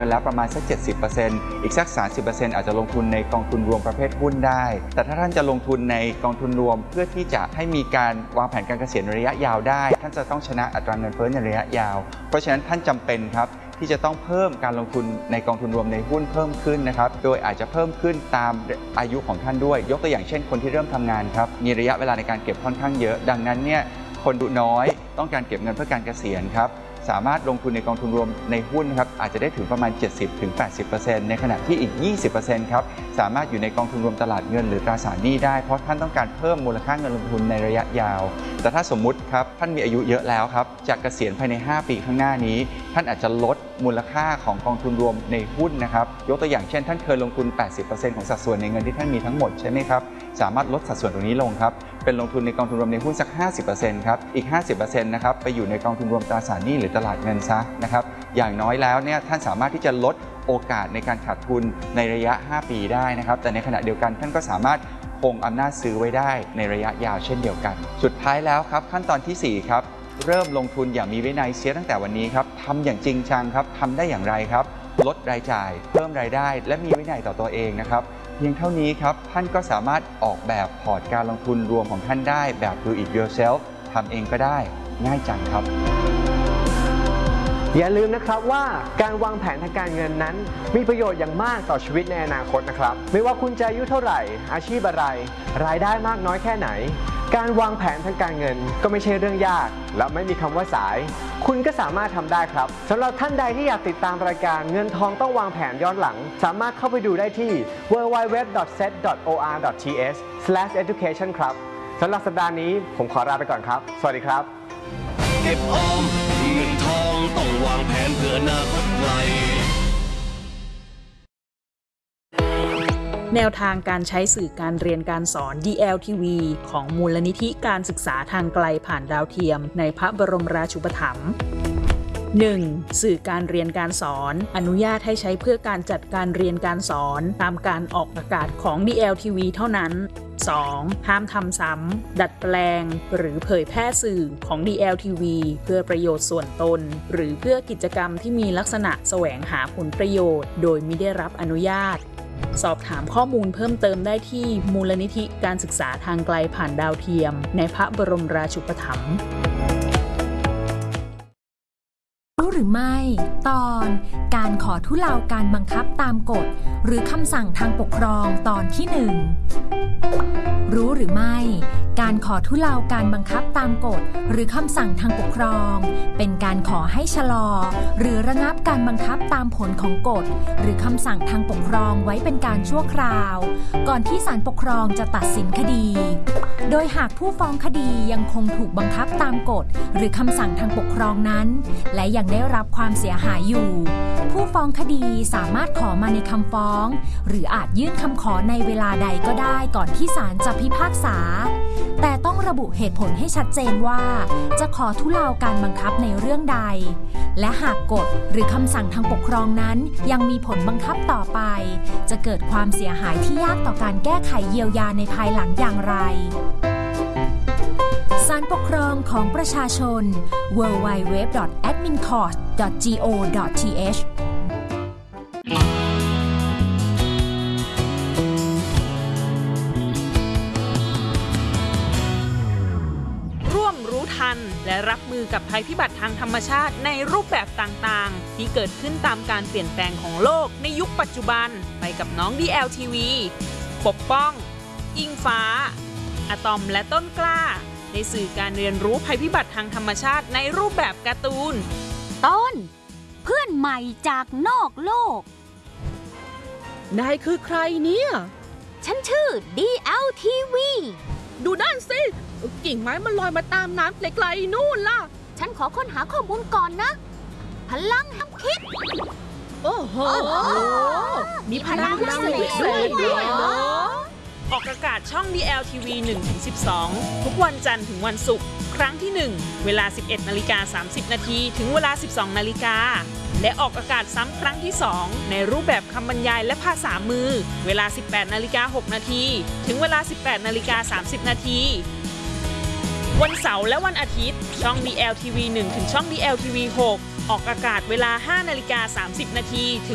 แล้วประมาณสัก 70% อีกสัก 30% อาจจะลงทุนในกองทุนรวมประเภทหุ้นได้แต่ถ้าท่านจะลงทุนในกองทุนรวมเพื่อที่จะให้มีการวางแผนการเกษียณระยะยาวได้ท่านจะต้องชนะอัตราเงินเฟ้อในระยะยาวเพราะฉะนั้นท่านจำเป็นครับที่จะต้องเพิ่มการลงทุนในกองทุนรวมในหุ้นเพิ่มขึ้นนะครับโดยอาจจะเพิ่มขึ้นตามอายุของท่านด้วยยกตัวอย่างเช่นคนที่เริ่มทำงานครับมีระยะเวลาในการเก็บค่อนข้างเยอะดังนั้นเนี่ยคนดูน้อยต้องการเก็บเงินเพื่อการเกษียณครับสามารถลงทุนในกองทุนรวมในหุ้นครับอาจจะได้ถึงประมาณ 70-80% ในขณะที่อีก 20% ครับสามารถอยู่ในกองทุนรวมตลาดเงินหรือตราสารหนี้ได้เพราะท่านต้องการเพิ่มมูลค่าเงินลงทุนในระยะยาวแต่ถ้าสมมุติครับท่านมีอายุเยอะแล้วครับจากเกษียณภายใน5ปีข้างหน้านี้ท่านอาจจะลดมูลค่าของกองทุนรวมในหุ้นนะครับยกตัวอย่างเช่นท่านเคยลงทุน 80% ของสัดส่วนในเงินที่ท่านมีทั้งหมดใช่ไหมครับสามารถลดสัดส่วนตรงนี้ลงครับเป็นลงทุนในกองทุนรวมในหุ้นสัก 50% ครับอีก 50% นะครับไปอยู่ในกองทุนรวมตราสารหนี้หรือตลาดเงินซะนะครับอย่างน้อยแล้วเนี่ยท่านสามารถที่จะลดโอกาสในการขาดทุนในระยะ5ปีได้นะครับแต่ในขณะเดียวกันท่านก็สามารถคงอำนาจซื้อไว้ได้ในระยะยาวเช่นเดียวกันสุดท้ายแล้วครับขั้นตอนที่4ครับเริ่มลงทุนอย่างมีวินัยเสียตั้งแต่วันนี้ครับทำอย่างจริงจังครับทำได้อย่างไรครับลดรายจ่ายเพิ่มรายได้และมีวินัยต่อตัวเองนะครับเพียงเท่านี้ครับท่านก็สามารถออกแบบพอร์ตการลงทุนรวมของท่านได้แบบ do it yourself ทำเองก็ได้ง่ายจังครับอย่าลืมนะครับว่าการวางแผนทางการเงินนั้นมีประโยชน์อย่างมากต่อชีวิตในอนาคตนะครับไม่ว่าคุณจะอายุเท่าไหร่อาชีพอะไรรายได้มากน้อยแค่ไหนการวางแผนทางการเงินก็ไม่ใช่เรื่องยากและไม่มีคำว่าสายคุณก็สามารถทำได้ครับสำหรับท่านใดที่อยากติดตามรายการเงินทองต้องวางแผนย้อนหลังสามารถเข้าไปดูได้ที่ www.set.or.th/education ครับสำหรับสัปดาห์นี้ผมขอลาไปก่อนครับสวัสดีครับเก็บออมเงินทองต้องวางแผนเพื่ออนาคตไกลแนวทางการใช้สื่อการเรียนการสอน DLTV ของมูลนิธิการศึกษาทางไกลผ่านดาวเทียมในพระบรมราชูปถัมภ์ 1. สื่อการเรียนการสอนอนุญาตให้ใช้เพื่อการจัดการเรียนการสอนตามการออกอากาศของ DLTV เท่านั้น 2. ห้ามทำซ้ำดัดแปลงหรือเผยแพร่สื่อของ DLTV เพื่อประโยชน์ส่วนตนหรือเพื่อกิจกรรมที่มีลักษณะแสวงหาผลประโยชน์โดยมิได้รับอนุญาตสอบถามข้อมูลเพิ่มเติมได้ที่มูลนิธิการศึกษาทางไกลผ่านดาวเทียมในพระบรมราชูปถัมภ์รู้หรือไม่ตอนการขอทุเลาการบังคับตามกฎหรือคำสั่งทางปกครองตอนที่1รู้หรือไม่การขอทุเลาการบังคับตามกฎหรือคำสั่งทางปกครองเป็นการขอให้ชะลอหรือระงับการบังคับตามผลของกฎหรือคำสั่งทางปกครองไว้เป็นการชั่วคราวก่อนที่ศาลปกครองจะตัดสินคดีโดยหากผู้ฟ้องคดียังคงถูกบังคับตามกฎหรือคำสั่งทางปกครองนั้นและยังได้รับความเสียหายอยู่ผู้ฟ้องคดีสามารถขอมาในคำฟ้องหรืออาจยื่นคำขอในเวลาใดก็ได้ก่อนที่ศาลจะพิพากษาแต่ต้องระบุเหตุผลให้ชัดเจนว่าจะขอทุเลาการบังคับในเรื่องใดและหากกฎหรือคำสั่งทางปกครองนั้นยังมีผลบังคับต่อไปจะเกิดความเสียหายที่ยากต่อการแก้ไขเยียวยาในภายหลังอย่างไรศาลปกครองของประชาชน www.admincourt.go.th และรับมือกับภัยพิบัติทางธรรมชาติในรูปแบบต่างๆที่เกิดขึ้นตามการเปลี่ยนแปลงของโลกในยุคปัจจุบันไปกับน้อง DLTV ปกป้องอิงฟ้าอะตอมและต้นกล้าในสื่อการเรียนรู้ภัยพิบัติทางธรรมชาติในรูปแบบการ์ตูนต้นเพื่อนใหม่จากนอกโลกนายคือใครเนี่ยฉันชื่อ DLTV ดูนั่นสิกิ่งไม้มันลอยมาตามน้ำไกลๆนู่นล่ะฉันขอค้นหาข้อมูลก่อนนะพลังแห่งคิดโอ้โหมีพลังพิเศษด้วยเนาะออกอากาศช่อง DLTV 1-12 ทุกวันจันทร์ถึงวันศุกร์ครั้งที่1เวลา 11:30 นาทีถึงเวลา 12:00 นและออกอากาศซ้ำครั้งที่2ในรูปแบบคำบรรยายและภาษามือเวลา 18:06 นาทีถึงเวลา 18:30 นาทีวันเสาร์และวันอาทิตย์ช่อง DLTV 1 ถึงช่อง DLTV 6 ออกอากาศเวลา 5:30 นาที